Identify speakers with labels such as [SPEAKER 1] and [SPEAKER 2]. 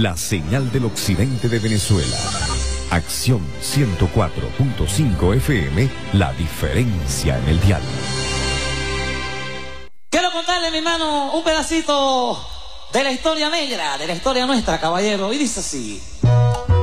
[SPEAKER 1] la señal del occidente de Venezuela. Acción 104.5 FM, la diferencia en el dial.
[SPEAKER 2] Quiero contarle, mi hermano, un pedacito de la historia negra, de la historia nuestra, caballero, y dice así.